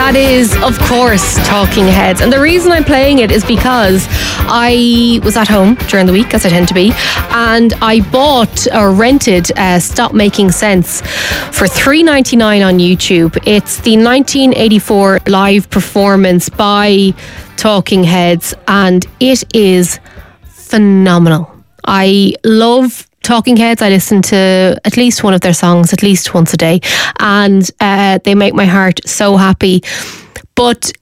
That is, of course, Talking Heads. And the reason I'm playing it is because I was at home during the week, as I tend to be, and I bought or rented Stop Making Sense for $3.99 on YouTube. It's the 1984 live performance by Talking Heads, and it is phenomenal. I love Talking Heads. I listen to at least one of their songs at least once a day, and they make my heart so happy. But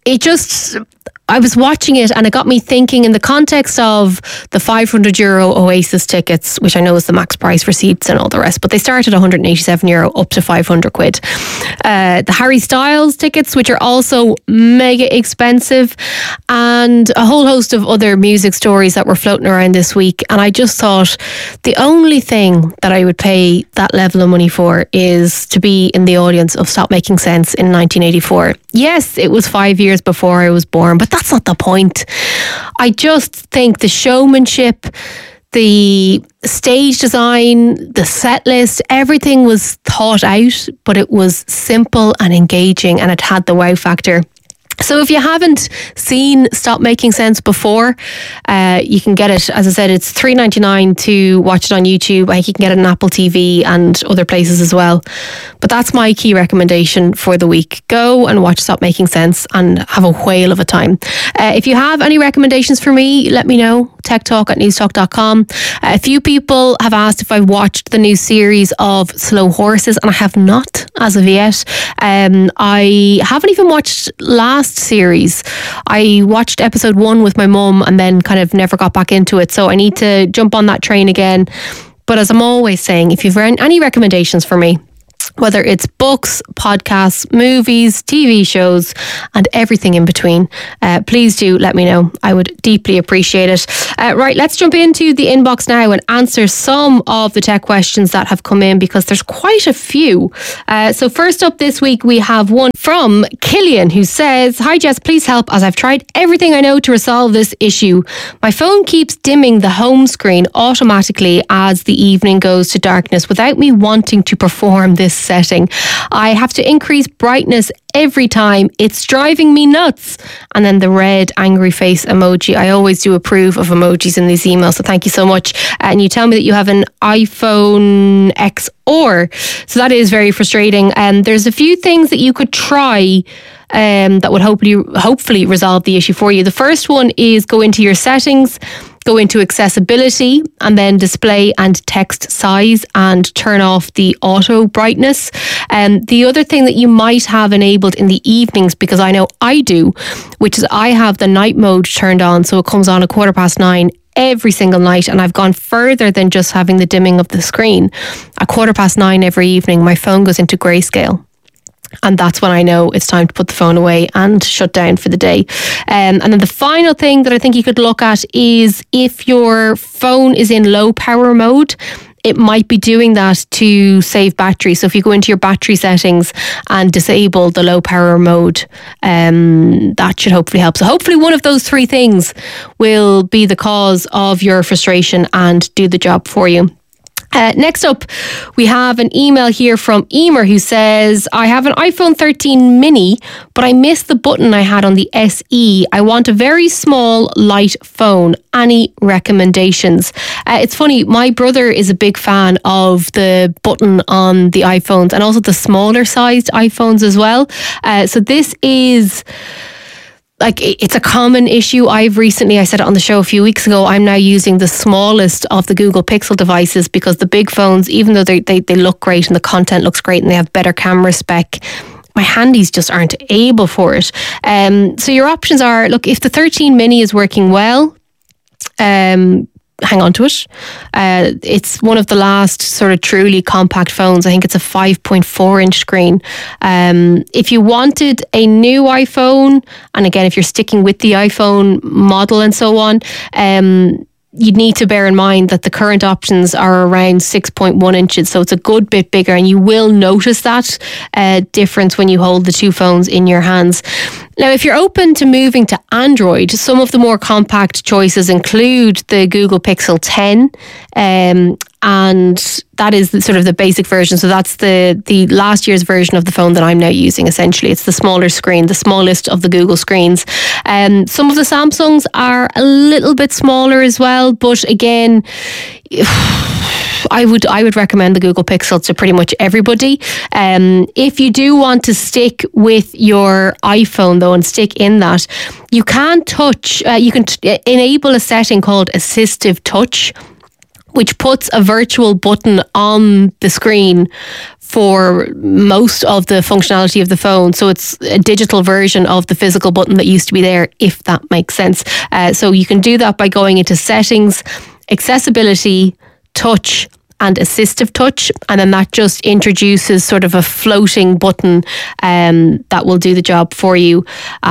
I was watching it and it got me thinking in the context of the €500 Oasis tickets, which I know is the max price for seats and all the rest, but they start at €187 up to £500. The Harry Styles tickets, which are also mega expensive, and a whole host of other music stories that were floating around this week. And I just thought the only thing that I would pay that level of money for is to be in the audience of Stop Making Sense in 1984. Yes, it was 5 years before I was born, but that's not the point. I just think the showmanship, the stage design, the set list, everything was thought out, but it was simple and engaging, and it had the wow factor. So if you haven't seen Stop Making Sense before, you can get it. As I said, it's $3.99 to watch it on YouTube. I think you can get it on Apple TV and other places as well. But that's my key recommendation for the week. Go and watch Stop Making Sense and have a whale of a time. If you have any recommendations for me, let me know. techtalk@newstalk.com. A few people have asked if I've watched the new series of Slow Horses, and I have not as of yet. I haven't even watched last series. I watched episode 1 with my mum and then kind of never got back into it, so I need to jump on that train again. But as I'm always saying, if you've any recommendations for me, whether it's books, podcasts, movies, TV shows, and everything in between, please do let me know. I would deeply appreciate it. Right, let's jump into the inbox now and answer some of the tech questions that have come in, because there's quite a few. So first up this week, we have one from Killian, who says, "Hi Jess, please help, as I've tried everything I know to resolve this issue. My phone keeps dimming the home screen automatically as the evening goes to darkness without me wanting to perform this setting. I have to increase brightness every time. It's driving me nuts." And then the red angry face emoji. I always do approve of emojis in these emails, so thank you so much. And you tell me that you have an iPhone XR, so that is very frustrating. And there's a few things that you could try that would hopefully resolve the issue for you. The first one is go into your settings, go into accessibility, and then display and text size, and turn off the auto brightness. The other thing that you might have enabled in the evenings, because I know I do, which is I have the night mode turned on, so it comes on at 9:15 every single night, and I've gone further than just having the dimming of the screen. At 9:15 every evening, my phone goes into grayscale. And that's when I know it's time to put the phone away and shut down for the day. And then the final thing that I think you could look at is if your phone is in low power mode, it might be doing that to save battery. So if you go into your battery settings and disable the low power mode, that should hopefully help. So hopefully one of those three things will be the cause of your frustration and do the job for you. Next up, we have an email here from Emer, who says, "I have an iPhone 13 mini, but I missed the button I had on the SE. I want a very small, light phone. Any recommendations?" It's funny, my brother is a big fan of the button on the iPhones, and also the smaller sized iPhones as well. So this is... it's a common issue. I said it on the show a few weeks ago, I'm now using the smallest of the Google Pixel devices, because the big phones, even though they look great and the content looks great and they have better camera spec, my handies just aren't able for it. So your options are, look, if the 13 mini is working well, hang on to it. It's one of the last sort of truly compact phones. I think it's a 5.4 inch screen. If you wanted a new iPhone, and again, if you're sticking with the iPhone model and so on, you'd need to bear in mind that the current options are around 6.1 inches, so it's a good bit bigger, and you will notice that difference when you hold the two phones in your hands. Now, if you're open to moving to Android, some of the more compact choices include the Google Pixel 10, and that is sort of the basic version. So that's the last year's version of the phone that I'm now using, essentially. It's the smaller screen, the smallest of the Google screens. Some of the Samsungs are a little bit smaller as well, but again, I would recommend the Google Pixel to pretty much everybody. If you do want to stick with your iPhone though and stick in that, you can enable a setting called Assistive Touch, which puts a virtual button on the screen for most of the functionality of the phone. So it's a digital version of the physical button that used to be there, if that makes sense. So you can do that by going into Settings, Accessibility, Touch, and Assistive Touch, and then that just introduces sort of a floating button that will do the job for you.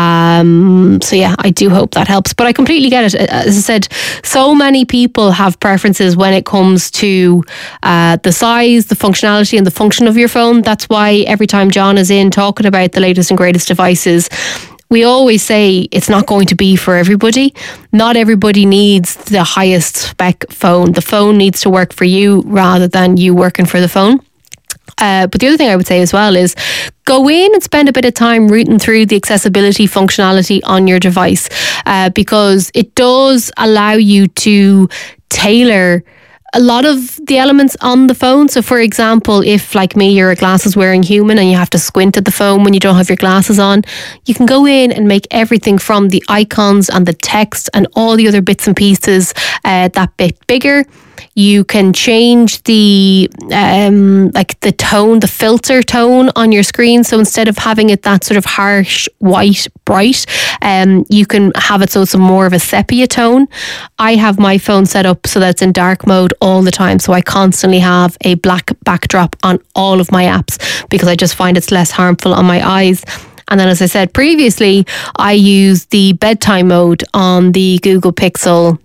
So yeah, I do hope that helps, but I completely get it. As I said, so many people have preferences when it comes to the size, the functionality, and the function of your phone. That's why every time John is in talking about the latest and greatest devices, we always say it's not going to be for everybody. Not everybody needs the highest spec phone. The phone needs to work for you rather than you working for the phone. But the other thing I would say as well is go in and spend a bit of time rooting through the accessibility functionality on your device, because it does allow you to tailor a lot of the elements on the phone. So for example, if like me, you're a glasses wearing human and you have to squint at the phone when you don't have your glasses on, you can go in and make everything from the icons and the text and all the other bits and pieces that bit bigger. You can change the the tone, the filter tone on your screen. So instead of having it that sort of harsh, white, bright, you can have it so it's more of a sepia tone. I have my phone set up so that it's in dark mode all the time. So I constantly have a black backdrop on all of my apps because I just find it's less harmful on my eyes. And then, as I said previously, I use the bedtime mode on the Google Pixel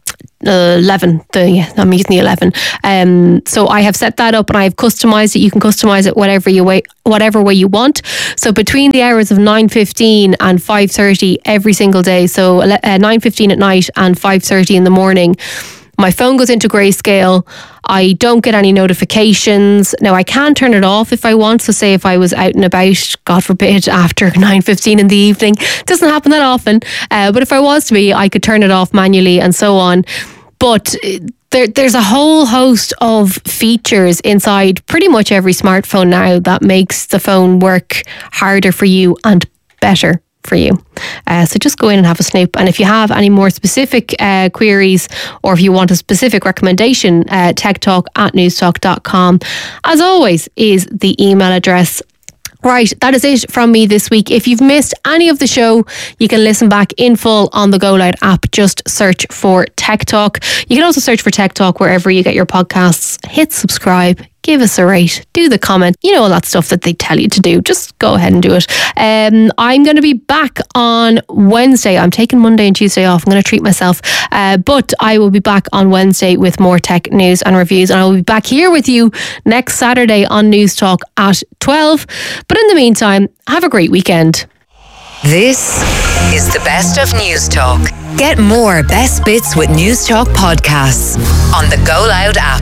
11. I'm using the 11. So I have set that up and I have customized it. You can customize it whatever way you want. So between the hours of 9:15 and 5:30 every single day, so 9:15 at night and 5:30 in the morning, my phone goes into grayscale. I don't get any notifications. Now, I can turn it off if I want. So say if I was out and about, God forbid, after 9:15 in the evening. It doesn't happen that often. But if I was to be, I could turn it off manually and so on. But there's a whole host of features inside pretty much every smartphone now that makes the phone work harder for you and better for you. So just go in and have a snoop. And if you have any more specific queries or if you want a specific recommendation, techtalk@newstalk.com, as always, is the email address. Right, that is it from me this week. If you've missed any of the show, you can listen back in full on the Go Loud app. Just search for Tech Talk. You can also search for Tech Talk wherever you get your podcasts. Hit subscribe, give us a rate, do the comment. You know all that stuff that they tell you to do. Just go ahead and do it. I'm going to be back on Wednesday. I'm taking Monday and Tuesday off. I'm going to treat myself. But I will be back on Wednesday with more tech news and reviews. And I will be back here with you next Saturday on News Talk at 12. But in the meantime, have a great weekend. This is the best of News Talk. Get more best bits with News Talk podcasts on the Go Loud app.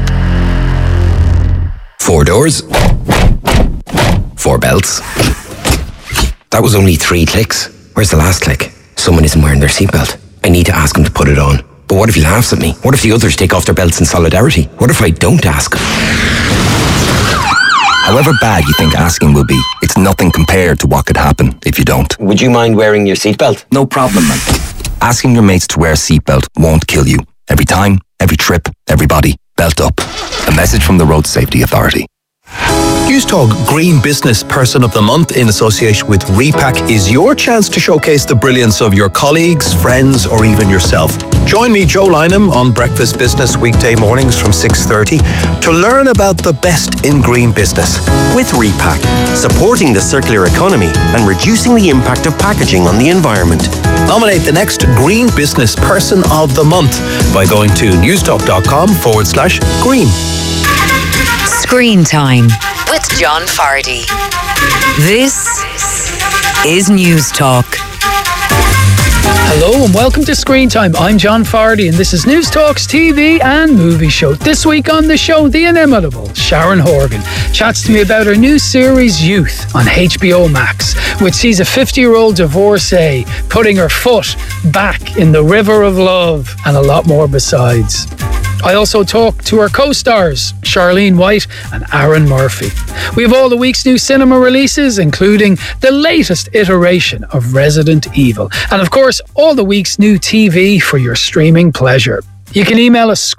4 doors, 4 belts. That was only 3 clicks. Where's the last click? Someone isn't wearing their seatbelt. I need to ask him to put it on. But what if he laughs at me? What if the others take off their belts in solidarity? What if I don't ask him? However bad you think asking will be, it's nothing compared to what could happen if you don't. Would you mind wearing your seatbelt? No problem, man. Asking your mates to wear a seatbelt won't kill you. Every time, every trip, everybody, belt up. A message from the Road Safety Authority. News Talk Green Business Person of the Month in association with Repack is your chance to showcase the brilliance of your colleagues, friends, or even yourself. Join me, Joe Lynham, on Breakfast Business weekday mornings from 6:30 to learn about the best in green business. With Repack, supporting the circular economy and reducing the impact of packaging on the environment. Nominate the next Green Business Person of the Month by going to newstalk.com/green. Screen Time with John Fardy. This is News Talk. Hello and welcome to Screen Time. I'm John Fardy and this is News Talk's TV and movie show. This week on the show, the inimitable Sharon Horgan chats to me about her new series Youth on HBO Max, which sees a 50-year-old divorcee putting her foot back in the river of love and a lot more besides. I also talk to our co-stars, Charlene White and Aaron Murphy. We have all the week's new cinema releases, including the latest iteration of Resident Evil. And of course, all the week's new TV for your streaming pleasure. You can email us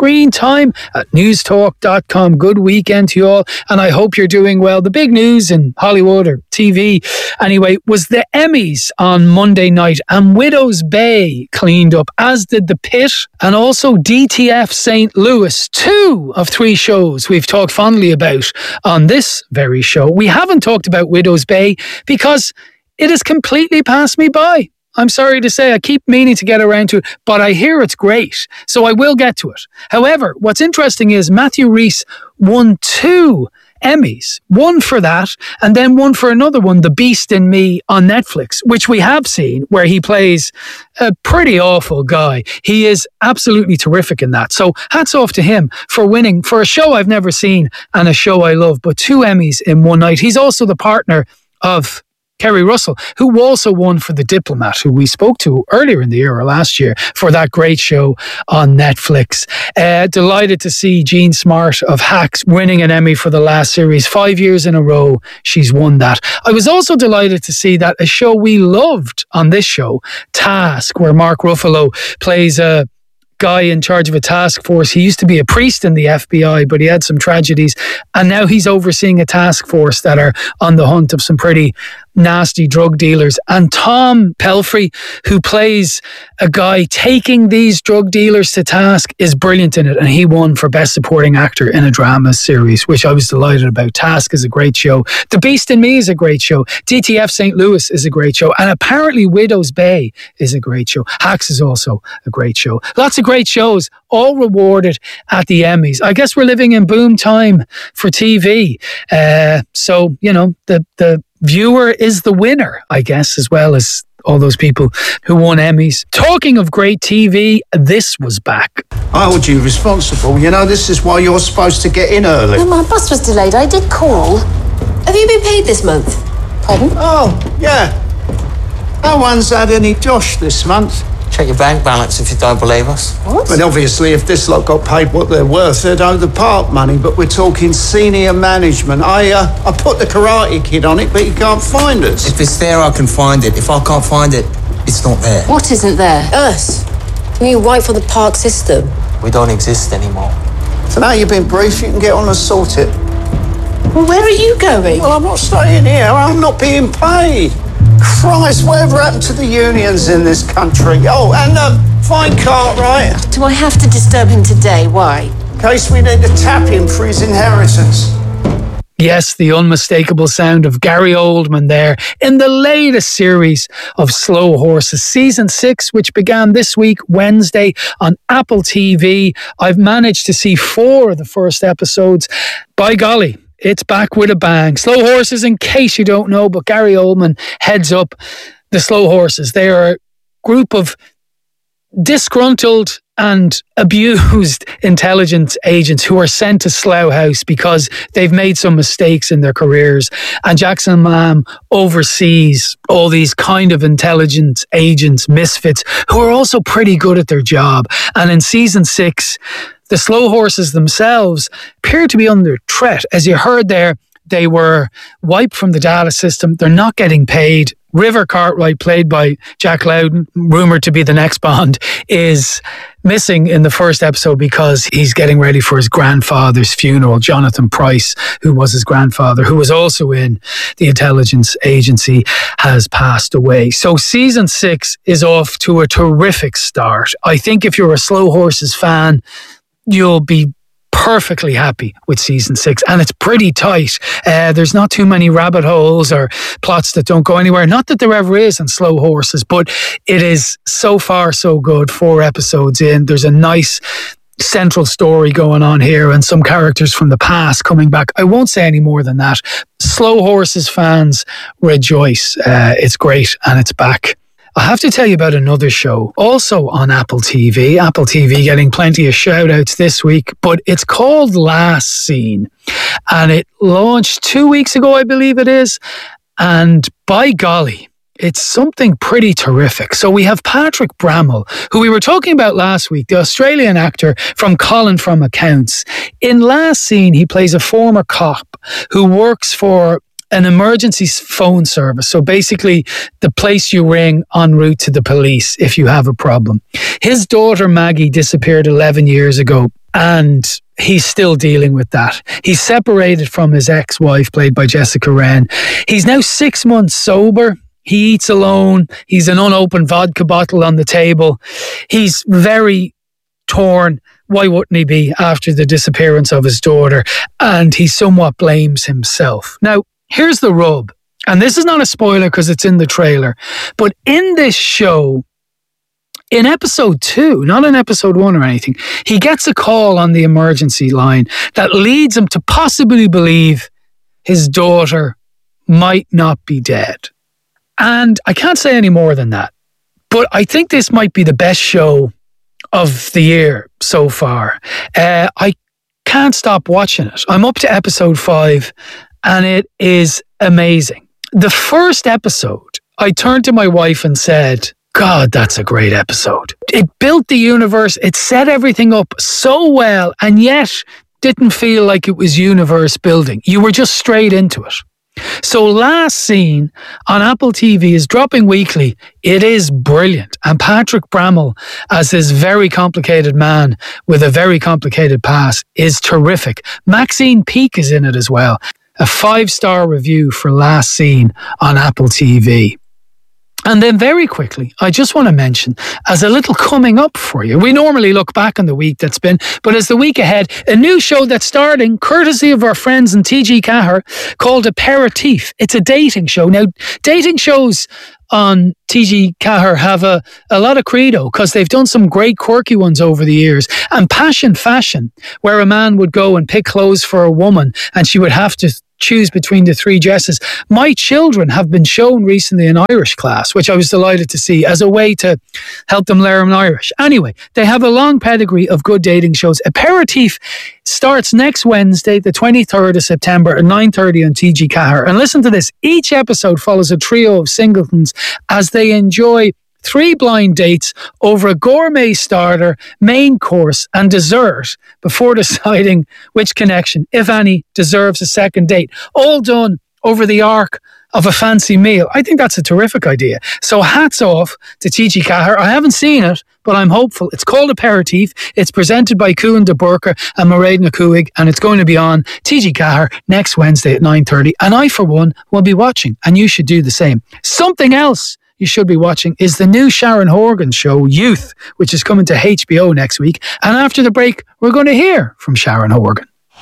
screentime@newstalk.com. Good weekend to you all, and I hope you're doing well. The big news in Hollywood or TV, anyway, was the Emmys on Monday night, and Widow's Bay cleaned up, as did The Pit, and also DTF St. Louis, 2 of 3 shows we've talked fondly about on this very show. We haven't talked about Widow's Bay because it has completely passed me by. I'm sorry to say, I keep meaning to get around to it, but I hear it's great, so I will get to it. However, what's interesting is Matthew Rhys won 2 Emmys, one for that, and then one for another one, The Beast in Me on Netflix, which we have seen, where he plays a pretty awful guy. He is absolutely terrific in that. So hats off to him for winning for a show I've never seen and a show I love, but 2 Emmys in one night. He's also the partner of Kerry Russell, who also won for The Diplomat, who we spoke to earlier in the year or last year for that great show on Netflix. Delighted to see Jean Smart of Hacks winning an Emmy for the last series. 5 years in a row, she's won that. I was also delighted to see that a show we loved on this show, Task, where Mark Ruffalo plays a guy in charge of a task force. He used to be a priest in the FBI, but he had some tragedies, and now he's overseeing a task force that are on the hunt of some pretty nasty drug dealers. And Tom Pelphrey, who plays a guy taking these drug dealers to task, is brilliant in it, and he won for Best Supporting Actor in a Drama Series, which I was delighted about. Task is a great show. The Beast in Me is a great show. DTF St. Louis is a great show, and apparently Widow's Bay is a great show. Hacks is also a great show. Lots of great shows, all rewarded at the Emmys. I guess we're living in boom time for TV. So, you know, the viewer is the winner, I guess, as well as all those people who won Emmys. Talking of great TV, this was back. I hold you responsible. You know, this is why you're supposed to get in early. No, my bus was delayed. I did call. Have you been paid this month? Pardon? Oh, yeah. No one's had any dosh this month. Check your bank balance if you don't believe us. What? But obviously, if this lot got paid what they're worth, they'd owe the park money. But we're talking senior management. I put the Karate Kid on it, but he can't find us. If it's there, I can find it. If I can't find it, it's not there. What isn't there? Us. You work for the park system. We don't exist anymore. So now you've been briefed, you can get on and sort it. Well, where are you going? Well, I'm not staying here. I'm not being paid. Christ, whatever happened to the unions in this country? Oh, and find Cartwright. Do I have to disturb him today? Why? In case we need to tap him for his inheritance. Yes, the unmistakable sound of Gary Oldman there in the latest series of Slow Horses, season 6, which began this week, Wednesday, on Apple TV. I've managed to see 4 of the first episodes. By golly, it's back with a bang. Slow Horses, in case you don't know, but Gary Oldman heads up the Slow Horses. They are a group of disgruntled and abused intelligence agents who are sent to Slough House because they've made some mistakes in their careers. And Jackson Lamb oversees all these kind of intelligence agents, misfits, who are also pretty good at their job. And in season 6, the Slow Horses themselves appear to be under threat. As you heard there, they were wiped from the data system. They're not getting paid. River Cartwright, played by Jack Lowden, rumoured to be the next Bond, is missing in the first episode because he's getting ready for his grandfather's funeral. Jonathan Pryce, who was his grandfather, who was also in the intelligence agency, has passed away. So season 6 is off to a terrific start. I think if you're a Slow Horses fan, you'll be perfectly happy with season 6, and it's pretty tight. There's not too many rabbit holes or plots that don't go anywhere. Not that there ever is in Slow Horses, but it is so far so good. 4 episodes in, there's a nice central story going on here and some characters from the past coming back. I won't say any more than that. Slow Horses fans, rejoice. It's great and it's back. I have to tell you about another show, also on Apple TV. Apple TV getting plenty of shout-outs this week, but it's called Last Scene. And it launched 2 weeks ago, I believe it is. And by golly, it's something pretty terrific. So we have Patrick Bramall, who we were talking about last week, the Australian actor from Colin from Accounts. In Last Scene, he plays a former cop who works for an emergency phone service. So basically the place you ring en route to the police if you have a problem. His daughter Maggie disappeared 11 years ago, and he's still dealing with that. He's separated from his ex-wife, played by Jessica Wren. He's now 6 months sober. He eats alone. He's an unopened vodka bottle on the table. He's very torn. Why wouldn't he be after the disappearance of his daughter? And he somewhat blames himself. Now, here's the rub. And this is not a spoiler because it's in the trailer. But in this show, in episode 2, not in episode 1 or anything, he gets a call on the emergency line that leads him to possibly believe his daughter might not be dead. And I can't say any more than that. But I think this might be the best show of the year so far. I can't stop watching it. I'm up to episode 5 and it is amazing. The first episode, I turned to my wife and said, God, that's a great episode. It built the universe. It set everything up so well and yet didn't feel like it was universe building. You were just straight into it. So Last Scene on Apple TV is dropping weekly. It is brilliant. And Patrick Bramall as this very complicated man with a very complicated past is terrific. Maxine Peake is in it as well. A 5-star review for Last Scene on Apple TV. And then very quickly, I just want to mention, as a little coming up for you, we normally look back on the week that's been, but as the week ahead, a new show that's starting, courtesy of our friends in TG Cahir, called Aperitif. It's a dating show. Now, dating shows on TG Cahir have a lot of credo because they've done some great quirky ones over the years. And Passion Fashion, where a man would go and pick clothes for a woman and she would have to choose between the 3 dresses. My children have been shown recently in Irish class, which I was delighted to see as a way to help them learn Irish. Anyway, they have a long pedigree of good dating shows. Aperitif starts next Wednesday, the 23rd of September at 9:30 on TG Cahir. And listen to this. Each episode follows a trio of singletons as they enjoy 3 blind dates over a gourmet starter, main course and dessert before deciding which connection, if any, deserves a second date. All done over the arc of a fancy meal. I think that's a terrific idea. So hats off to TG Cahir. I haven't seen it, but I'm hopeful. It's called Aperitif. It's presented by Cuan de Burka and Mairead na Cúig, and it's going to be on TG Cahir next Wednesday at 9:30. And I, for one, will be watching, and you should do the same. Something else you should be watching is the new Sharon Horgan show, Youth, which is coming to HBO next week. And after the break, we're going to hear from Sharon Horgan.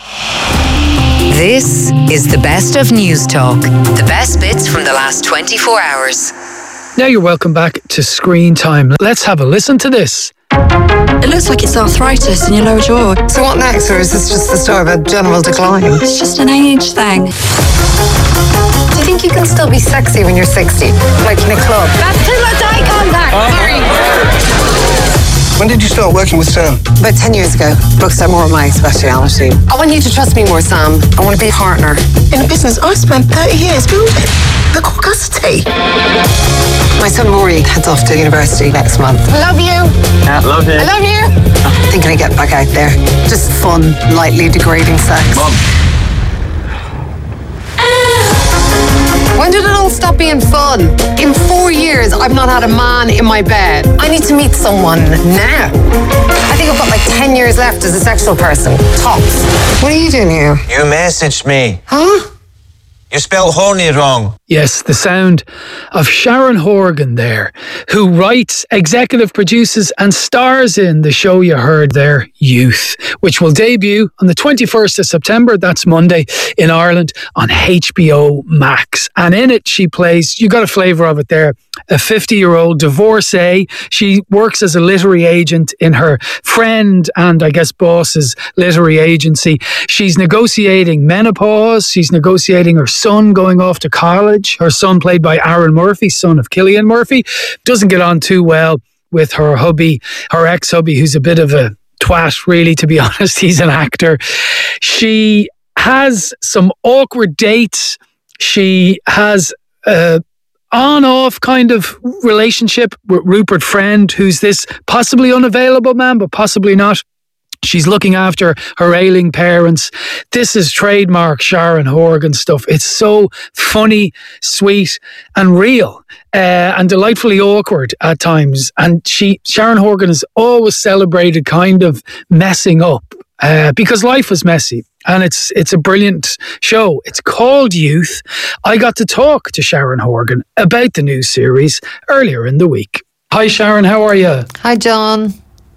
This is the best of News Talk. The best bits from the last 24 hours. Now you're welcome back to Screen Time. Let's have a listen to this. It looks like it's arthritis in your lower jaw. So what next, or is this just the start of a general decline? It's just an age thing. Do you think you can still be sexy when you're 60? Like in a club? That's too much eye contact. Sorry. When did you start working with Sam? About 10 years ago. Looks like more of my speciality. I want you to trust me more, Sam. I want to be a partner. In a business I spent 30 years building. Look what custody. My son Maury heads off to university next month. I love you. Yeah, love you. I love you. I'm thinking of getting back out there. Just fun, lightly degrading sex. Mom. When did it all stop being fun? In 4 years, I've not had a man in my bed. I need to meet someone now. I think I've got like 10 years left as a sexual person. Tops. What are you doing here? You messaged me. Huh? You spelled horny wrong. Yes, the sound of Sharon Horgan there, who writes, executive produces and stars in the show you heard there, Youth, which will debut on the 21st of September, that's Monday, in Ireland on HBO Max. And in it she plays, you got a flavour of it there, a 50-year-old divorcee. She works as a literary agent in her friend and I guess boss's literary agency. She's negotiating menopause. She's negotiating her son going off to college. Her son, played by Aaron Murphy, son of Cillian Murphy, doesn't get on too well with her hubby, her ex-hubby, who's a bit of a twat, really, to be honest. He's an actor. She has some awkward dates. She has a on-off kind of relationship with Rupert Friend, who's this possibly unavailable man, but possibly not. She's looking after her ailing parents. This is trademark Sharon Horgan stuff. It's so funny, sweet, and real, and delightfully awkward at times. And Sharon Horgan has always celebrated kind of messing up, because life was messy. And it's a brilliant show. It's called Youth. I got to talk to Sharon Horgan about the new series earlier in the week. Hi, Sharon. How are you? Hi, John.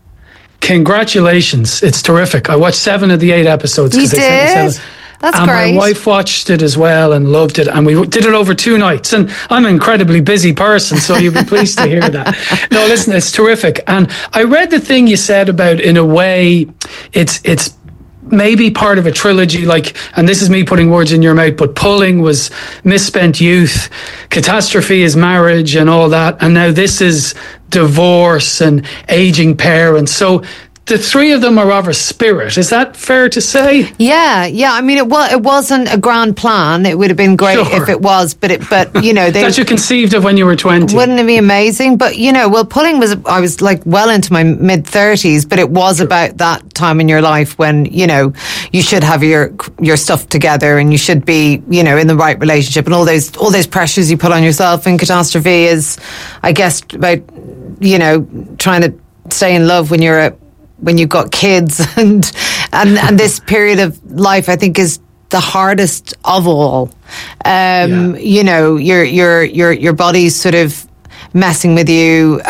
Congratulations. It's terrific. I watched 7 of the 8 episodes. You did? That's and great. My wife watched it as well and loved it. And we did it over 2 nights. And I'm an incredibly busy person, so you'll be pleased to hear that. No, listen, it's terrific. And I read the thing you said about, in a way, it's maybe part of a trilogy, like, and this is me putting words in your mouth, but Pulling was misspent youth, Catastrophe is marriage and all that, and now this is divorce and aging parents. So the 3 of them are of a spirit. Is that fair to say? Yeah. I mean, it wasn't a grand plan. It would have been great if it was, but you know, that you conceived of when you were 20. Wouldn't it be amazing? But you know, well, Pulling I was like well into my mid-30s, but it was about that time in your life when, you know, you should have your stuff together and you should be, you know, in the right relationship, and all those pressures you put on yourself. And Catastrophe is, I guess, about, you know, trying to stay in love when you've got kids, and this period of life, I think, is the hardest of all. You know, your body's sort of messing with you.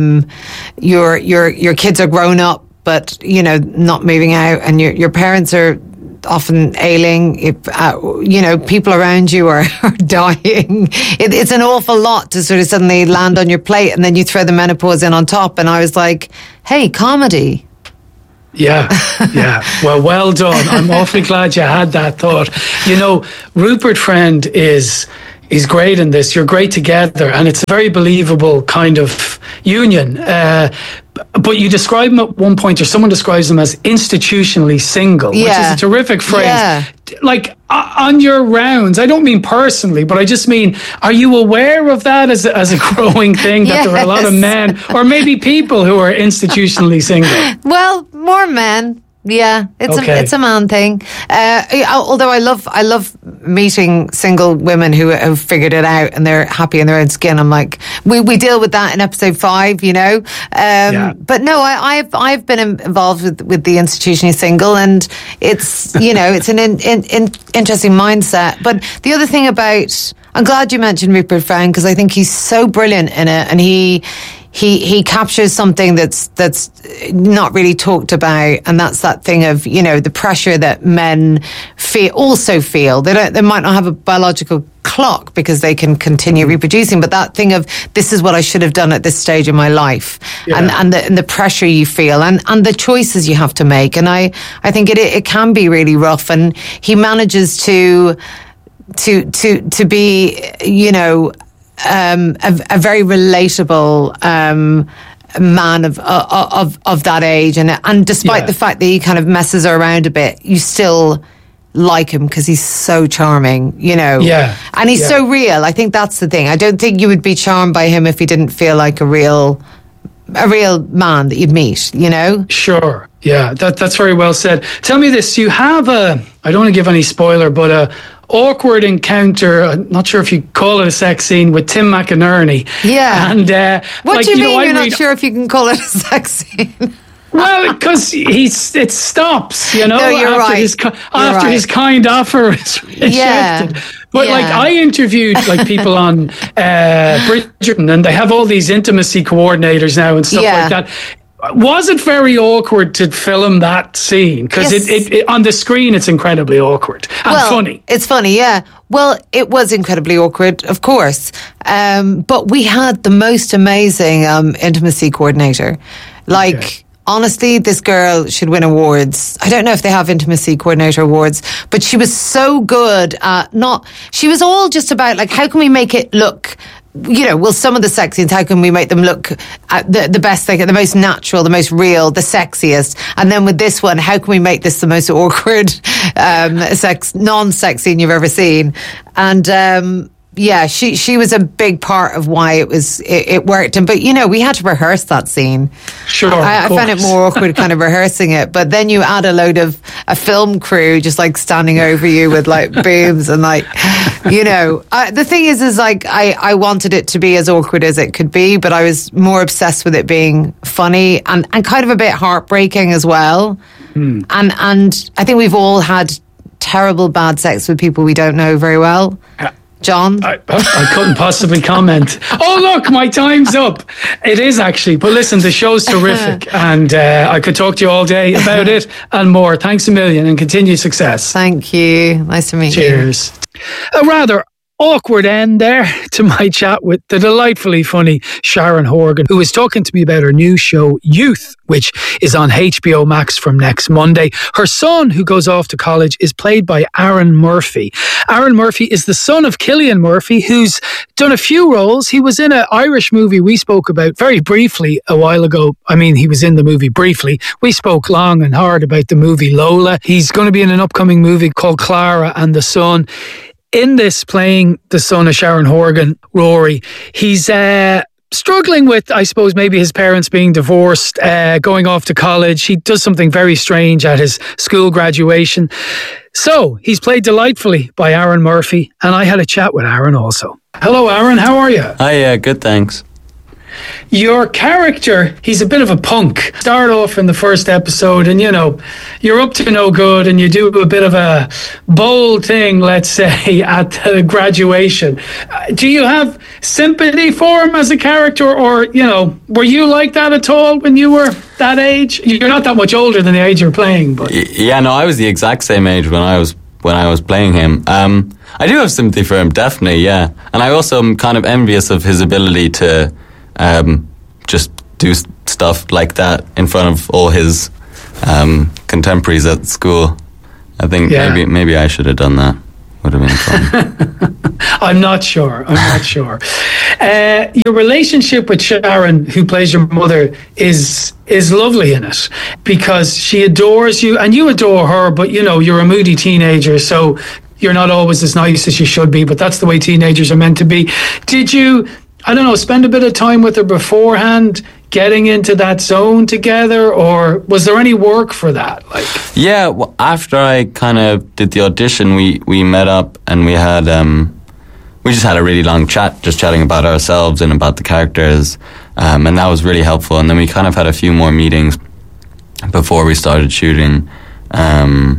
Your kids are grown up, but you know, not moving out, and your parents are often ailing. You know, people around you are dying. It's an awful lot to sort of suddenly land on your plate, and then you throw the menopause in on top. And I was like, hey, comedy. Yeah. Well done. I'm awfully glad you had that thought. You know, Rupert Friend is great in this. You're great together, and it's a very believable kind of union. But you describe him at one point, or someone describes him as institutionally single, which is a terrific phrase. Yeah. Like, on your rounds, I don't mean personally, but I just mean, are you aware of that as a growing thing, that there are a lot of men, or maybe people, who are institutionally single? Well, more men. Yeah, it's a man thing. Although I love meeting single women who have figured it out and they're happy in their own skin. I'm like, we deal with that in episode 5, you know. But no, I've been involved with the institutionally single, and it's, you know, it's an interesting mindset. But the other thing about, I'm glad you mentioned Rupert Friend, because I think he's so brilliant in it, and he captures something that's not really talked about, and that's that thing of, you know, the pressure that men also feel. They might not have a biological clock because they can continue reproducing, but that thing of, this is what I should have done at this stage in my life, and the pressure you feel, and the choices you have to make. And I think it can be really rough, and he manages to be, you know, a very relatable man of that age, and despite the fact that he kind of messes her around a bit, you still like him because he's so charming, you know. And he's so real. I think that's the thing. I don't think you would be charmed by him if he didn't feel like a real man that you'd meet, you know. Sure. Yeah, that's very well said. Tell me this: you have I don't want to give any spoiler, but a awkward encounter, I'm not sure if you call it a sex scene, with Tim McInerney. Yeah. And what do you mean you're not sure if you can call it a sex scene? Well, because it stops, you know, no, you're after his kind offer is rejected. But like, I interviewed like people on Bridgerton, and they have all these intimacy coordinators now and stuff like that. Was it very awkward to film that scene? Because it on the screen, it's incredibly awkward and funny. It's funny, yeah. Well, it was incredibly awkward, of course. But we had the most amazing intimacy coordinator. Honestly, this girl should win awards. I don't know if they have intimacy coordinator awards, but she was so good at she was all just about, like, how can we make it look, some of the sex scenes, how can we make them look the best, the most natural, the most real, the sexiest? And then with this one, how can we make this the most awkward non-sex scene you've ever seen? And she was a big part of why it worked. But we had to rehearse that scene. Sure, I found it more awkward kind of rehearsing it. But then you add a load of a film crew just like standing over you with like boobs and like, the thing is like I wanted it to be as awkward as it could be, but I was more obsessed with it being funny and kind of a bit heartbreaking as well. And I think we've all had terrible bad sex with people we don't know very well. Yeah. John? I couldn't possibly comment. Oh, look, my time's up. It is actually. But listen, the show's terrific. And I could talk to you all day about it and more. Thanks a million and continued success. Thank you. Nice to meet you. Cheers. A rather awkward end there to my chat with the delightfully funny Sharon Horgan, who is talking to me about her new show Youth, which is on HBO Max from next Monday. Her son, who goes off to college, is played by Aaron Murphy. Aaron Murphy is the son of Cillian Murphy, who's done a few roles. He was in an Irish movie we spoke about very briefly a while ago. I mean, he was in the movie briefly. We spoke long and hard about the movie Lola. He's going to be in an upcoming movie called Clara and the Son. In this, playing the son of Sharon Horgan, Rory, he's struggling with, I suppose, maybe his parents being divorced, going off to college. He does something very strange at his school graduation. So, he's played delightfully by Aaron Murphy, and I had a chat with Aaron also. Hello, Aaron, how are you? Hi, good, thanks. Your character, he's a bit of a punk. Start off in the first episode and, you're up to no good and you do a bit of a bold thing, let's say, at the graduation. Do you have sympathy for him as a character or, were you like that at all when you were that age? You're not that much older than the age you're playing, but... Yeah, no, I was the exact same age when I was playing him. I do have sympathy for him, definitely, yeah. And I also am kind of envious of his ability to... just do stuff like that in front of all his contemporaries at school. I think maybe I should have done that. Would have been fun. I'm not sure. Your relationship with Sharon, who plays your mother, is lovely in it because she adores you and you adore her, but you're a moody teenager, so you're not always as nice as you should be, but that's the way teenagers are meant to be. Did you, spend a bit of time with her beforehand, getting into that zone together, or was there any work for that? Yeah, well, after I kind of did the audition, we met up and we just had a really long chat, just chatting about ourselves and about the characters, and that was really helpful. And then we kind of had a few more meetings before we started shooting, and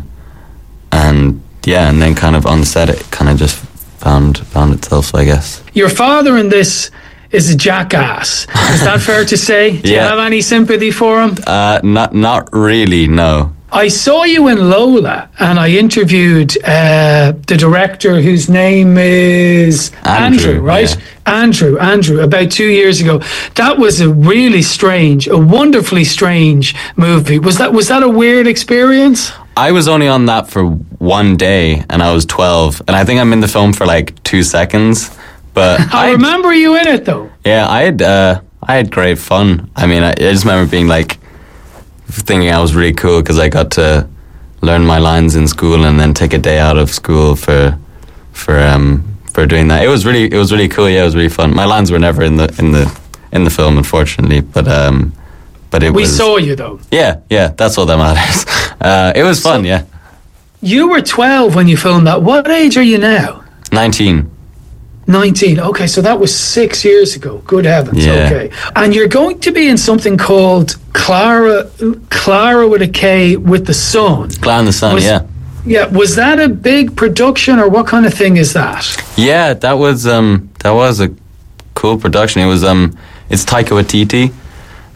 then kind of on set it kind of just found itself, I guess. Your father in this is a jackass. Is that fair to say? Do you have any sympathy for him? Not really, no. I saw you in Lola and I interviewed the director whose name is Andrew, right? Yeah. Andrew, about 2 years ago. That was a wonderfully strange movie. Was that a weird experience? I was only on that for 1 day and I was 12 and I think I'm in the film for 2 seconds. But I remember you in it though. Yeah, I had great fun. I mean, I just remember being thinking I was really cool because I got to learn my lines in school and then take a day out of school for doing that. It was really cool. Yeah, it was really fun. My lines were never in the film, unfortunately, but we saw you though. Yeah, that's all that matters. It was fun. Yeah. You were 12 when you filmed that. What age are you now? 19. 19. Okay, so that was 6 years ago. Good heavens. Yeah. Okay. And you're going to be in something called Clara with a K with the Son. Clara and the Son, yeah. Yeah, was that a big production or what kind of thing is that? Yeah, that was a cool production. It was it's Taika Waititi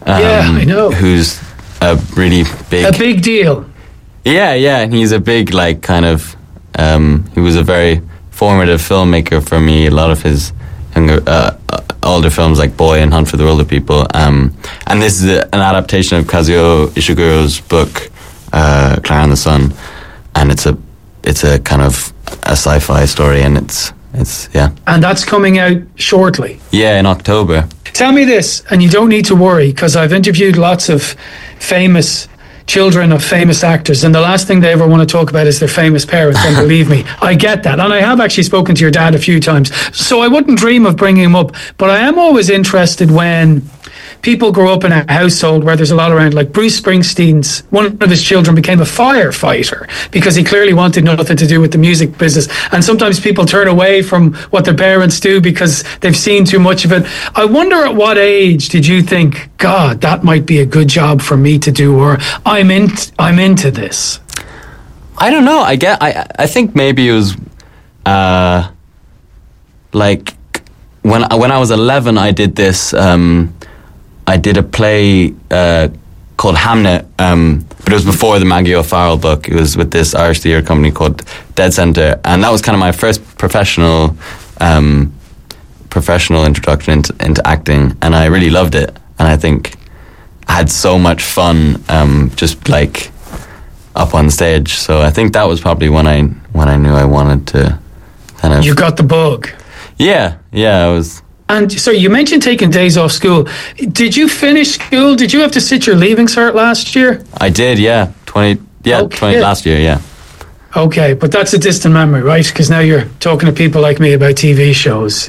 I know. Who's a really a big deal. Yeah, and he's a big, like, kind of, he was a very formative filmmaker for me. A lot of his older films like Boy and Hunt for the Wilder People. And this is an adaptation of Kazuo Ishiguro's book, Clara and the Sun. And it's a kind of a sci-fi story, and it's yeah. And that's coming out shortly. Yeah, in October. Tell me this, and you don't need to worry, because I've interviewed lots of famous children of famous actors, and the last thing they ever want to talk about is their famous parents, and believe me, I get that. And I have actually spoken to your dad a few times, so I wouldn't dream of bringing him up, but I am always interested when people grow up in a household where there's a lot around. Like Bruce Springsteen's, one of his children became a firefighter because he clearly wanted nothing to do with the music business. And sometimes people turn away from what their parents do because they've seen too much of it. I wonder, at what age did you think, God, that might be a good job for me to do, or I'm into this? I don't know. I think maybe it was like when I was 11, I did this. I did a play called Hamnet, but it was before the Maggie O'Farrell book. It was with this Irish theatre company called Dead Centre, and that was kind of my first professional introduction into acting, and I really loved it. And I think I had so much fun just like up on stage. So I think that was probably when I knew I wanted to kind of. You got the bug. Yeah, I was. And so you mentioned taking days off school. Did you finish school? Did you have to sit your Leaving Cert last year? I did, yeah. 20 last year, yeah. Okay, but that's a distant memory, right? Because now you're talking to people like me about TV shows.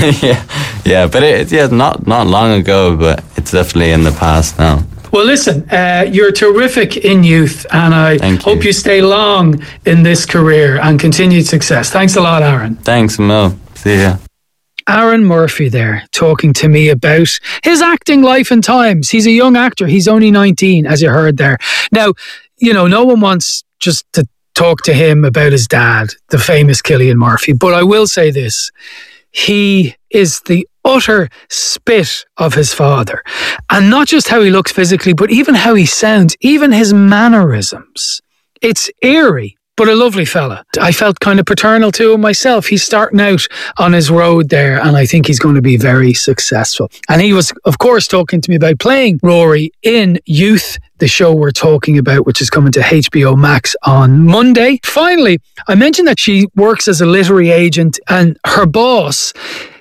yeah, but it's not long ago, but it's definitely in the past now. Well, listen, you're terrific in youth, and I hope you stay long in this career and continued success. Thanks a lot, Aaron. Thanks, Mo. See ya. Aaron Murphy there, talking to me about his acting life and times. He's a young actor. He's only 19, as you heard there. Now, no one wants just to talk to him about his dad, the famous Cillian Murphy. But I will say this. He is the utter spit of his father. And not just how he looks physically, but even how he sounds, even his mannerisms. It's eerie. But a lovely fella. I felt kind of paternal to him myself. He's starting out on his road there, and I think he's going to be very successful. And he was, of course, talking to me about playing Rory in Youth, the show we're talking about, which is coming to HBO Max on Monday. Finally, I mentioned that she works as a literary agent, and her boss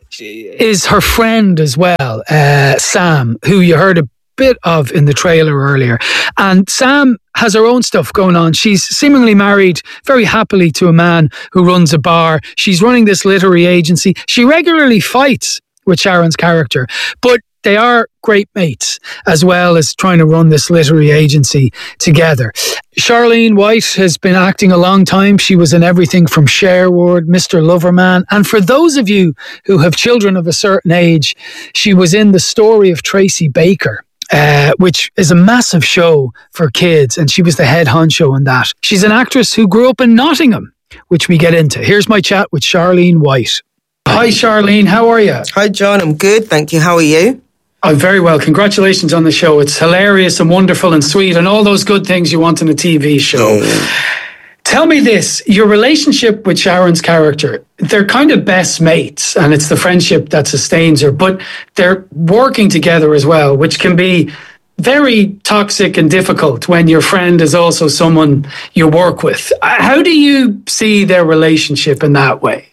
is her friend as well, Sam, who you heard a bit of in the trailer earlier. And Sam has her own stuff going on. She's seemingly married very happily to a man who runs a bar. She's running this literary agency. She regularly fights with Sharon's character, but they are great mates, as well as trying to run this literary agency together. Charlene White has been acting a long time. She was in everything from Sherwood, Mr. Loverman. And for those of you who have children of a certain age, she was in The Story of Tracy Baker, which is a massive show for kids, and she was the head honcho on that. She's an actress who grew up in Nottingham, which we get into. Here's my chat with Charlene White. Hi, Charlene. How are you? Hi, John. I'm good. Thank you. How are you? I'm very well. Congratulations on the show. It's hilarious and wonderful and sweet and all those good things you want in a TV show. Tell me this, your relationship with Sharon's character, they're kind of best mates, and it's the friendship that sustains her, but they're working together as well, which can be very toxic and difficult when your friend is also someone you work with. How do you see their relationship in that way?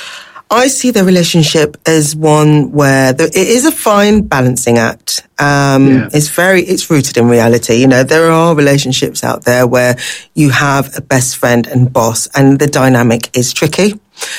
I see the relationship as one where it is a fine balancing act. It's rooted in reality. There are relationships out there where you have a best friend and boss, and the dynamic is tricky.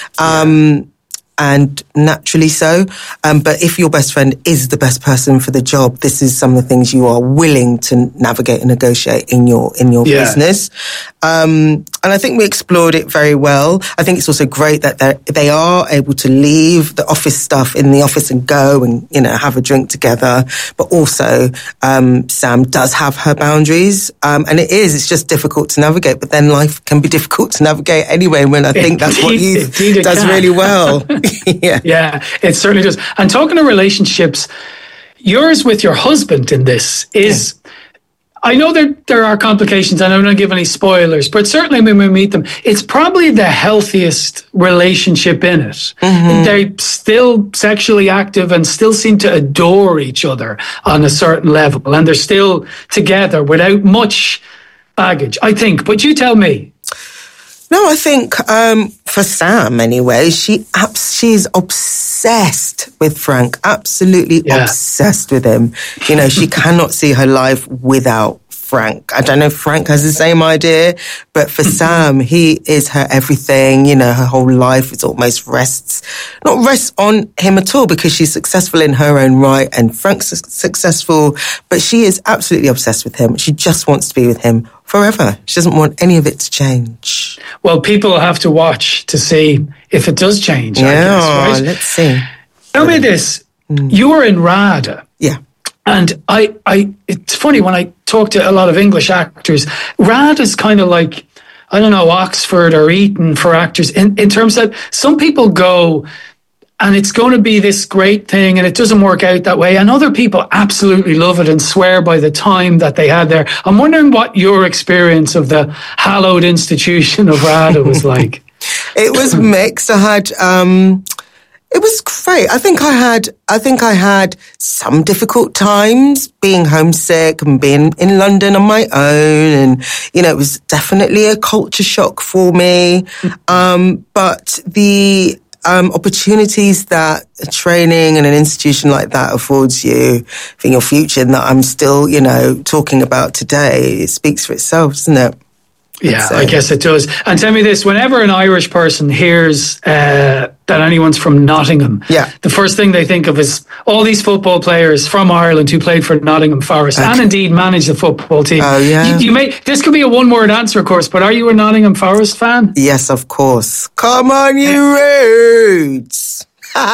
And naturally so. But if your best friend is the best person for the job, this is some of the things you are willing to navigate and negotiate in your business. And I think we explored it very well. I think it's also great that they are able to leave the office stuff in the office and go and, have a drink together. But also, Sam does have her boundaries. And it's just difficult to navigate. But then life can be difficult to navigate anyway, when I think that's what he does really well. Yeah, it certainly does. And talking to relationships, yours with your husband in this is... I know there are complications, and I'm not going to give any spoilers, but certainly when we meet them, it's probably the healthiest relationship in it. They're still sexually active and still seem to adore each other on a certain level, and they're still together without much baggage, I think. But you tell me. No, I think for Sam anyway, she's obsessed with Frank, absolutely obsessed with him. You know, she cannot see her life without Frank. I don't know if Frank has the same idea, but for Sam, he is her everything. You know, her whole life is almost rests on him at all, because she's successful in her own right and Frank's successful, but she is absolutely obsessed with him. She just wants to be with him forever. She doesn't want any of it to change. Well, people have to watch to see if it does change, I guess, right? Let's see. Tell me this. You were in RADA. Yeah. And it's funny, when I talk to a lot of English actors, RADA is kind of like, I don't know, Oxford or Eton for actors, in terms that some people go and it's going to be this great thing and it doesn't work out that way, and other people absolutely love it and swear by the time that they had there. I'm wondering what your experience of the hallowed institution of RADA was like. It was mixed. It was great. I think I had some difficult times being homesick and being in London on my own, and you know, it was definitely a culture shock for me. But the opportunities that a training and an institution like that affords you for your future, and that I'm still, you know, talking about today, it speaks for itself, doesn't it? Yeah, I guess it does. And tell me this, whenever an Irish person hears that anyone's from Nottingham, the first thing they think of is all these football players from Ireland who played for Nottingham Forest and indeed managed the football team. Oh, yeah. This could be a one-word answer, of course, but are you a Nottingham Forest fan? Yes, of course. Come on, you Roots!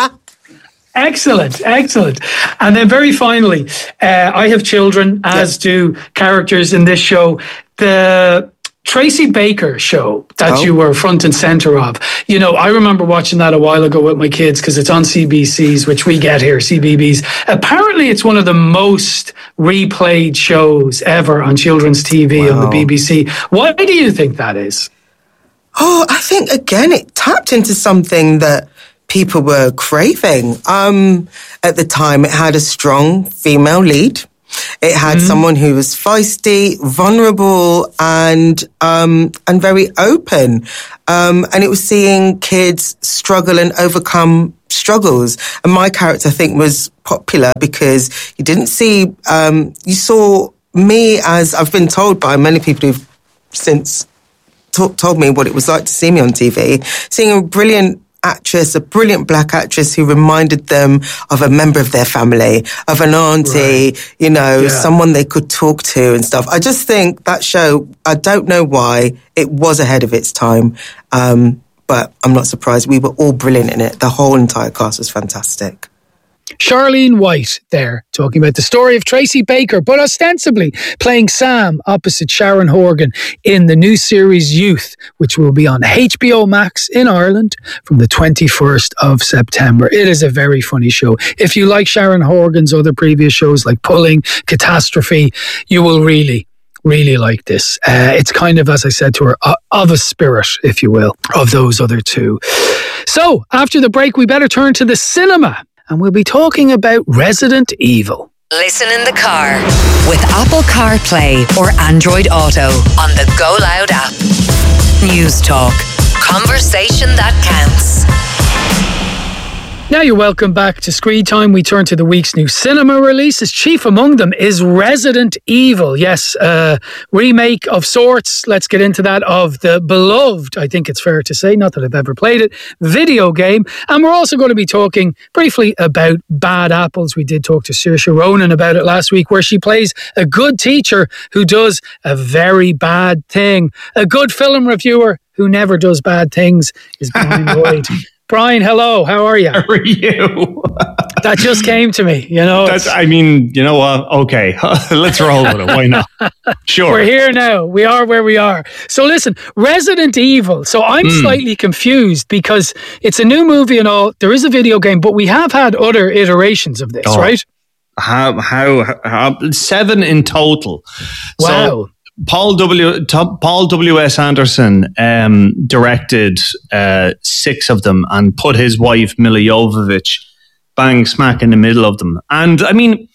Excellent. And then very finally, I have children, as do characters in this show. The Tracy Baker show that you were front and center of. You know, I remember watching that a while ago with my kids because it's on CBCs, which we get here, CBBS. Apparently, it's one of the most replayed shows ever on children's TV on the BBC. Why do you think that is? Oh, I think, again, it tapped into something that people were craving. At the time, it had a strong female lead. It had someone who was feisty, vulnerable, and very open. And it was seeing kids struggle and overcome struggles. And my character, I think, was popular because you didn't see, you saw me, as I've been told by many people who've since told me what it was like to see me on TV, seeing a brilliant actress, a brilliant black actress who reminded them of a member of their family, of an auntie, you know, someone they could talk to and stuff. I just think that show, I don't know why, it was ahead of its time, but I'm not surprised. We were all brilliant in it. The whole entire cast was fantastic. Charlene White there, talking about the story of Tracy Baker, but ostensibly playing Sam opposite Sharon Horgan in the new series Youth, which will be on HBO Max in Ireland from the 21st of September. It is a very funny show. If you like Sharon Horgan's other previous shows like Pulling, Catastrophe, you will really like this. It's kind of, as I said to her, of a spirit, if you will, of those other two. So, after the break, we better turn to the cinema. And we'll be talking about Resident Evil. Listen in the car with Apple CarPlay or Android Auto on the Go Loud app. News Talk. Conversation that counts. Now you're welcome back to Screen Time. We turn to the week's new cinema releases. Chief among them is Resident Evil. Yes, remake of sorts. Let's get into that, of the beloved, I think it's fair to say, not that I've ever played it, video game. And we're also going to be talking briefly about Bad Apples. We did talk to Saoirse Ronan about it last week, where she plays a good teacher who does a very bad thing. A good film reviewer who never does bad things is Brian Lloyd. Brian, hello. How are you? How are you? That just came to me, you know. I mean, you know what? Okay, let's roll with it. Why not? Sure. We're here now. We are where we are. So listen, Resident Evil. So I'm slightly confused because it's a new movie and all. There is a video game, but we have had other iterations of this, right? How 7 in total. Wow. So Paul W.S. Anderson directed 6 of them and put his wife Mila Jovovich bang smack in the middle of them. And I mean,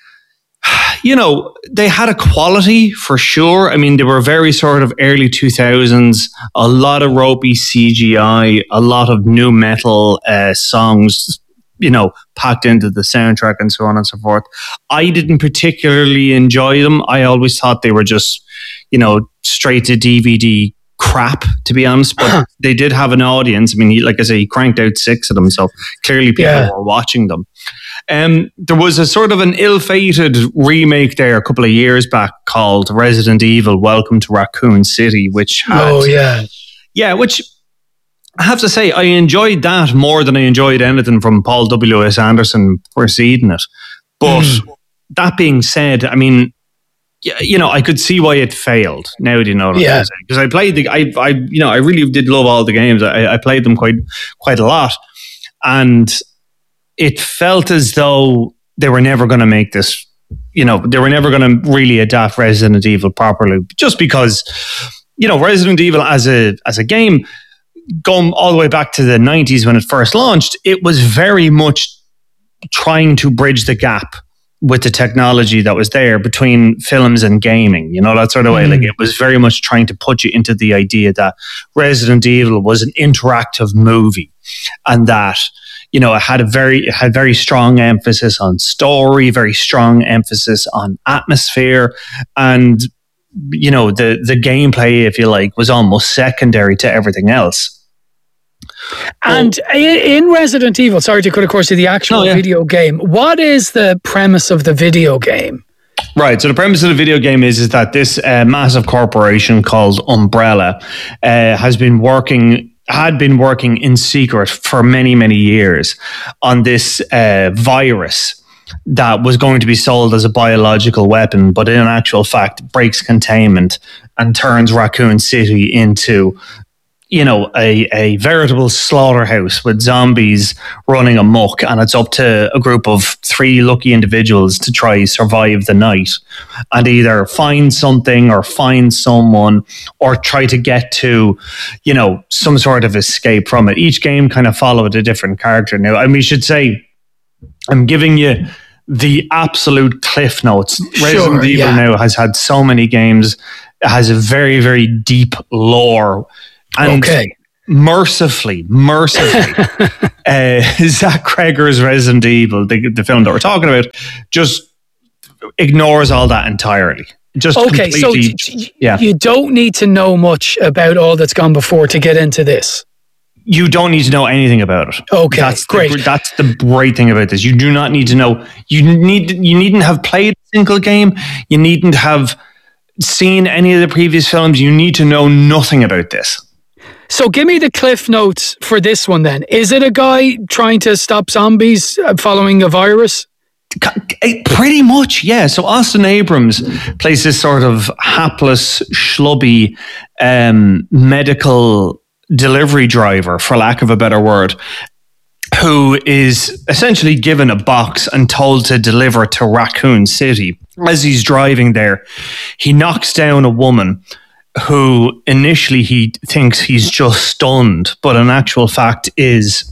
you know, they had a quality for sure. I mean, they were very sort of early 2000s, a lot of ropey CGI, a lot of new metal songs, you know, packed into the soundtrack and so on and so forth. I didn't particularly enjoy them. I always thought they were just, you know, straight to DVD crap, to be honest. But they did have an audience. I mean, like I say, he cranked out 6 of them, so clearly people were watching them. There was a sort of an ill-fated remake there a couple of years back called Resident Evil: Welcome to Raccoon City, which had, which I have to say I enjoyed that more than I enjoyed anything from Paul W.S. Anderson preceding it. But that being said, I mean, you know, I could see why it failed. Now do you know what I'm saying? Because I played I really did love all the games. I played them quite a lot, and it felt as though they were never going to make this. You know, they were never going to really adapt Resident Evil properly, just because, you know, Resident Evil as a game, going all the way back to the 90s when it first launched, it was very much trying to bridge the gap with the technology that was there between films and gaming, you know, that sort of way. Like, it was very much trying to put you into the idea that Resident Evil was an interactive movie, and that, you know, it had very strong emphasis on story, very strong emphasis on atmosphere, and, you know, the gameplay, if you like, was almost secondary to everything else. And in Resident Evil, sorry to cut across to the actual video game, what is the premise of the video game? Right, so the premise of the video game is that this massive corporation called Umbrella had been working in secret for many, many years on this virus that was going to be sold as a biological weapon, but in actual fact breaks containment and turns Raccoon City into, you know, a veritable slaughterhouse with zombies running amok, and it's up to a group of 3 lucky individuals to try survive the night and either find something or find someone or try to get to, you know, some sort of escape from it. Each game kind of followed a different character. Now, we should say, I'm giving you the absolute cliff notes. Resident Evil now has had so many games. It has a very, very deep lore. And mercifully, Zach Cregger's Resident Evil, the film that we're talking about, just ignores all that entirely. Just completely, you don't need to know much about all that's gone before to get into this. You don't need to know anything about it. Okay, that's great. That's the great thing about this. You do not need to know. You needn't have played a single game. You needn't have seen any of the previous films. You need to know nothing about this. So give me the cliff notes for this one then. Is it a guy trying to stop zombies following a virus? Pretty much, yeah. So Austin Abrams plays this sort of hapless, schlubby medical delivery driver, for lack of a better word, who is essentially given a box and told to deliver to Raccoon City. As he's driving there, he knocks down a woman who initially he thinks he's just stunned, but in actual fact is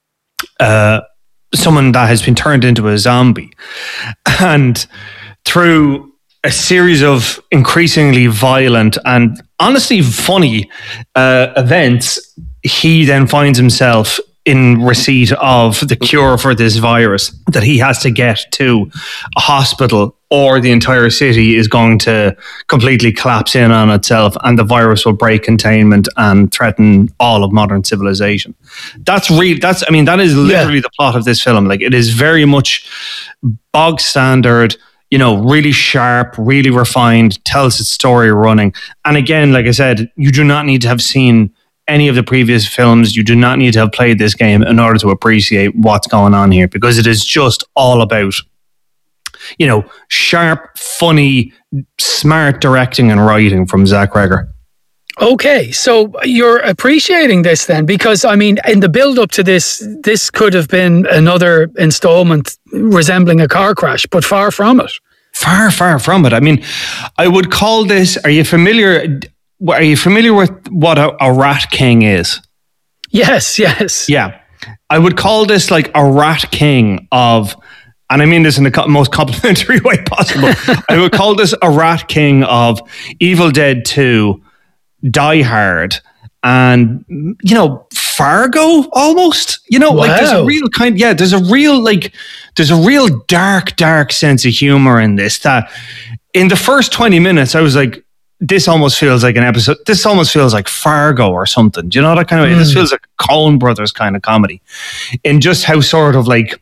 someone that has been turned into a zombie. And through a series of increasingly violent and honestly funny events, he then finds himself in receipt of the cure for this virus that he has to get to a hospital, or the entire city is going to completely collapse in on itself and the virus will break containment and threaten all of modern civilization. That is literally the plot of this film. Like, it is very much bog standard, you know, really sharp, really refined, tells its story running. And again, like I said, you do not need to have seen any of the previous films. You do not need to have played this game in order to appreciate what's going on here, because it is just all about, you know, sharp, funny, smart directing and writing from Zach Cregger. Okay, so you're appreciating this then, because I mean, in the build-up to this could have been another installment resembling a car crash, but far from it. Far from it. I mean, I would call this. Are you familiar with what a rat king is? Yes. Yeah, I would call this like a rat king of. And I mean this in the most complimentary way possible. I would call this a rat king of Evil Dead 2, Die Hard, and Fargo almost. Like there's a real there's a real dark sense of humor in this. That in the first 20 minutes, I was like, this almost feels like an episode. This almost feels like Fargo or something. Do you know that kind of way? This feels like a Coen Brothers kind of comedy, in just how sort of like,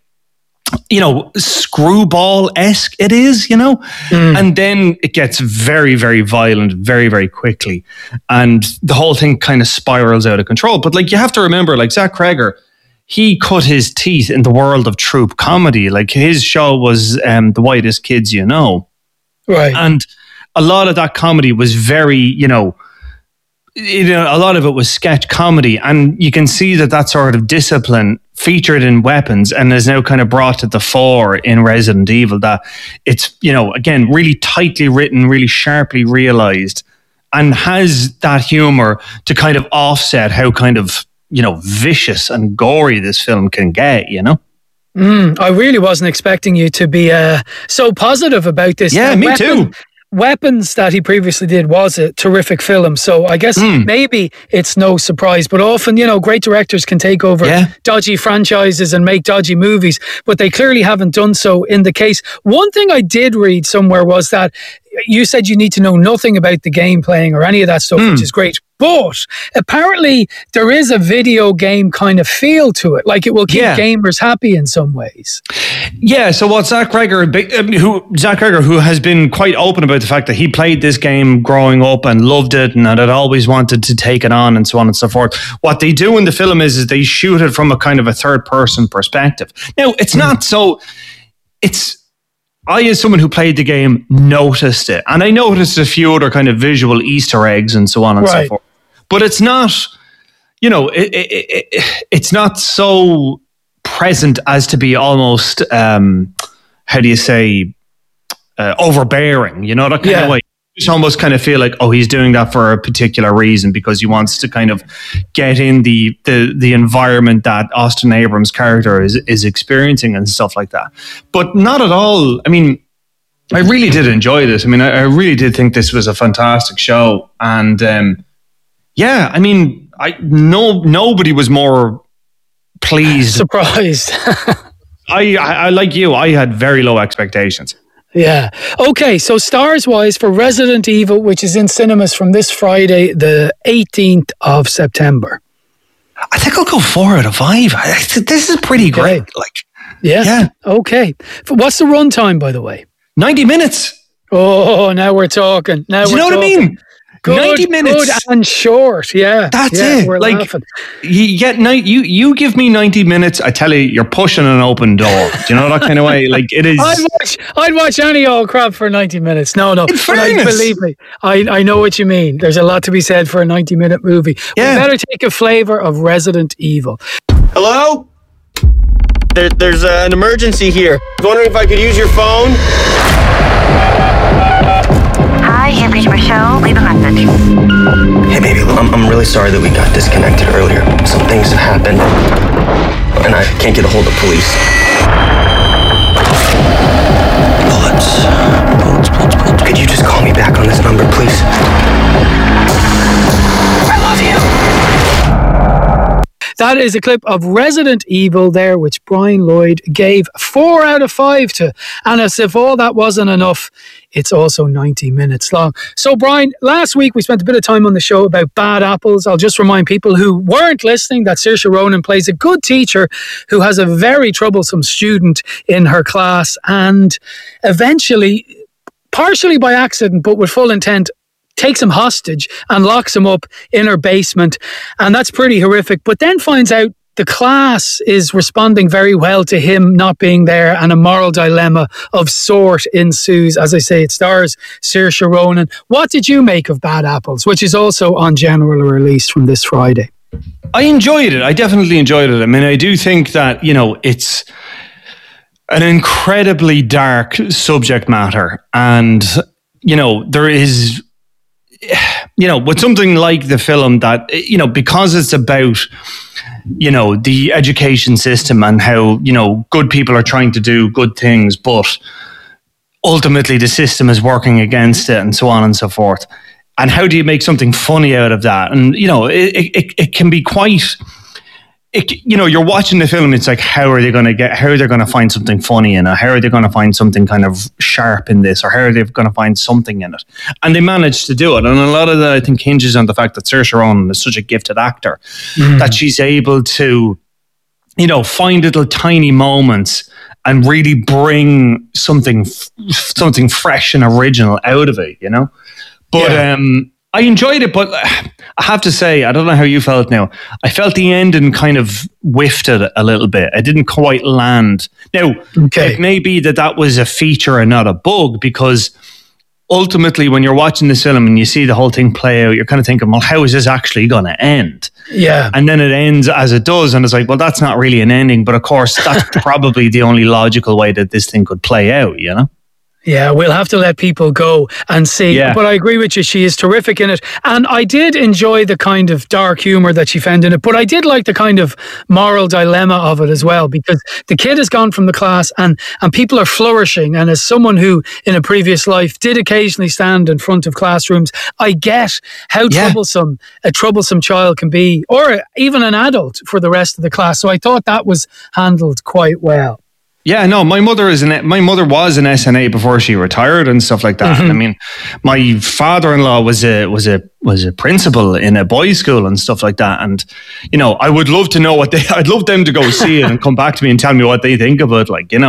screwball-esque it is, and then it gets very, very violent very, very quickly, and the whole thing kind of spirals out of control. But like, you have to remember, like, Zach Cregger, he cut his teeth in the world of troop comedy. Like, his show was The Whitest Kids You Know, right? And a lot of that comedy was very, a lot of it was sketch comedy, and you can see that sort of discipline featured in Weapons and is now kind of brought to the fore in Resident Evil, that it's, again, really tightly written, really sharply realized, and has that humor to kind of offset how kind of, vicious and gory this film can get, I really wasn't expecting you to be so positive about this. Yeah, me too. Weapons that he previously did was a terrific film, so I guess maybe it's no surprise. But often, great directors can take over dodgy franchises and make dodgy movies, but they clearly haven't done so in the case. One thing I did read somewhere was that you said you need to know nothing about the game playing or any of that stuff, which is great. But apparently there is a video game kind of feel to it. Like, it will keep gamers happy in some ways. Yeah, so what Zach Cregger, who has been quite open about the fact that he played this game growing up and loved it and had always wanted to take it on and so on and so forth. What they do in the film is they shoot it from a kind of a third person perspective. Now, it's not so... I, as someone who played the game, noticed it. And I noticed a few other kind of visual Easter eggs and so on and so forth. But it's not, it's not so present as to be almost, overbearing, that kind of way. You just almost kind of feel like, oh, he's doing that for a particular reason, because he wants to kind of get in the environment that Austin Abrams' character is experiencing and stuff like that. But not at all. I mean, I really did enjoy this. I mean, I really did think this was a fantastic show. And I mean, nobody was more pleased. Surprised. I like you, I had very low expectations. Yeah. Okay, so stars-wise for Resident Evil, which is in cinemas from this Friday, the 18th of September. I think I'll go 4 out of 5. This is pretty great. Yeah. Okay. What's the runtime, by the way? 90 minutes. Oh, now we're talking. Do you know what I mean? Good, 90 minutes. Good and short, yeah. That's it. We're laughing. You give me 90 minutes, I tell you, you're pushing an open door. Do you know that kind of way? Like, it is... I'd watch any old crap for 90 minutes. No. In fairness. Believe me, I know what you mean. There's a lot to be said for a 90-minute movie. Yeah. We better take a flavour of Resident Evil. Hello? There's an emergency here. I was wondering if I could use your phone? Hi, you've reached Michelle. Leave a message. Hey, baby, I'm really sorry that we got disconnected earlier. Some things have happened, and I can't get a hold of police. Bullets. Could you just call me back on this number, please? I love you. That is a clip of Resident Evil there, which Brian Lloyd gave 4 out of 5 to. And as if all that wasn't enough, it's also 90 minutes long. So, Brian, last week we spent a bit of time on the show about bad apples. I'll just remind people who weren't listening that Saoirse Ronan plays a good teacher who has a very troublesome student in her class, and eventually, partially by accident, but with full intent, takes him hostage and locks him up in her basement. And that's pretty horrific. But then finds out the class is responding very well to him not being there, and a moral dilemma of sort ensues. As I say, it stars Saoirse Ronan. What did you make of Bad Apples, which is also on general release from this Friday? I enjoyed it. I definitely enjoyed it. I mean, I do think that, it's an incredibly dark subject matter. And, there is, with something like the film that, because it's about, the education system and how, good people are trying to do good things, but ultimately the system is working against it and so on and so forth. And how do you make something funny out of that? And, it can be quite, you're watching the film, it's like, how are they going to find something funny in it? How are they going to find something kind of sharp in this? Or how are they going to find something in it? And they managed to do it. And a lot of that, I think, hinges on the fact that Saoirse Ronan is such a gifted actor that she's able to, find little tiny moments and really bring something fresh and original out of it, But I enjoyed it, but I have to say, I don't know how you felt now. I felt the ending kind of whiffed it a little bit. It didn't quite land. Now, it may be that was a feature and not a bug, because ultimately when you're watching this film and you see the whole thing play out, you're kind of thinking, well, how is this actually going to end? Yeah. And then it ends as it does, and it's like, well, that's not really an ending, but of course, that's probably the only logical way that this thing could play out, Yeah, we'll have to let people go and see. Yeah. But I agree with you, she is terrific in it. And I did enjoy the kind of dark humour that she found in it, but I did like the kind of moral dilemma of it as well, because the kid has gone from the class and people are flourishing. And as someone who in a previous life did occasionally stand in front of classrooms, I get how troublesome a troublesome child can be, or even an adult for the rest of the class. So I thought that was handled quite well. Yeah, no, my mother was an SNA before she retired and stuff like that. And I mean, my father-in-law was a principal in a boys' school and stuff like that. And I would love to know I'd love them to go see it and come back to me and tell me what they think of it.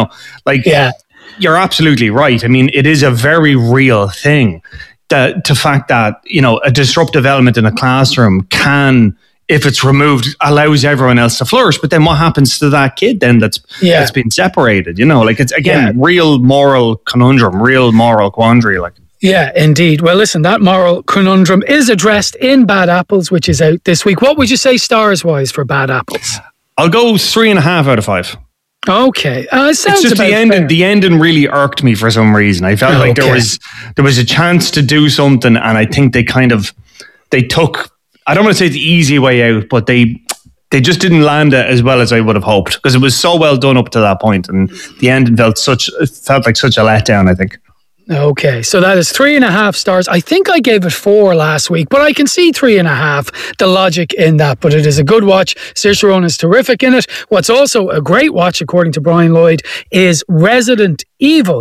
You're absolutely right. I mean, it is a very real thing. The fact that a disruptive element in a classroom can, if it's removed, allows everyone else to flourish. But then what happens to that kid then that's been separated? It's again real moral conundrum, real moral quandary. Yeah, indeed. Well, listen, that moral conundrum is addressed in Bad Apples, which is out this week. What would you say stars wise for Bad Apples? I'll go 3.5 out of 5. Okay, it's just the ending. The ending really irked me for some reason. I felt like there was a chance to do something, and I think they took. I don't want to say the easy way out, but they just didn't land it as well as I would have hoped, because it was so well done up to that point, and the ending felt like such a letdown, I think. Okay, so that is 3.5 stars. I think I gave it 4 last week, but I can see 3.5, the logic in that. But it is a good watch. Saoirse Ronan is terrific in it. What's also a great watch, according to Brian Lloyd, is Resident Evil.